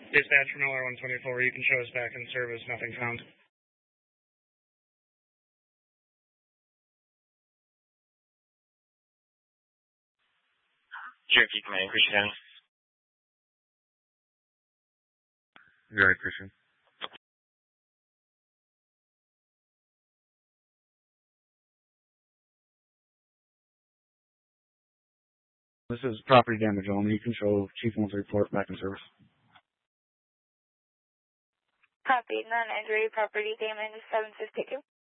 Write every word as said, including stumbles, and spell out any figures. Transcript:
Dispatch from L R one twenty-four, you can show us back in service, nothing found. Cherokee Command, Christian County. Go ahead, Christian. This is property damage only. You can show Chief One's report back in service. Copy, non-injury property damage seven fifty-two.